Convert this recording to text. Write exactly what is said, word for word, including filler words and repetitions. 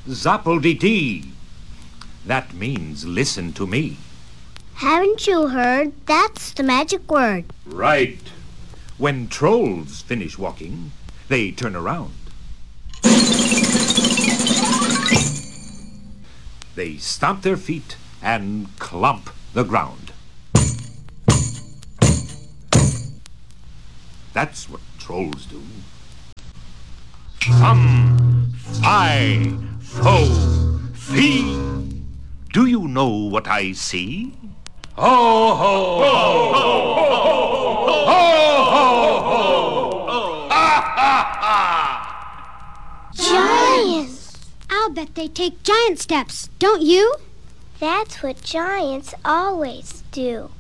Zappel-dee-dee. That means listen to me. Haven't you heard? That's the magic word. Right. When trolls finish walking, they turn around. They stomp their feet and clump the ground. That's what trolls do. Thum, fi, fo, fee. Do you know what I see? Ho, ho, ho, ho, ho, ho, ho, ho. Ha, ha, ha. Giants! I'll bet they take giant steps, don't you? That's what giants always do.